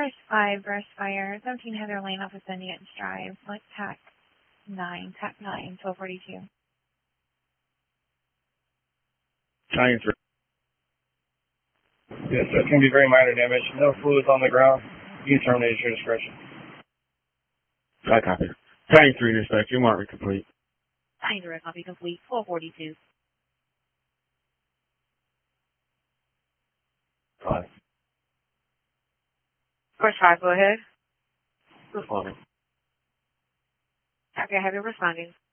Forest 5, burst fire, 17 Heather Lane off of Indians Drive, like TAC 9, 1242. Giants. Yes, that's going to be very minor damage. No fluids on the ground. You can terminate at your discretion. I copy. Giant 3 dispatch, you mark me complete. Giant direct copy complete, 1242. 5. Forest 5, go ahead. Responding. Okay, have you responding?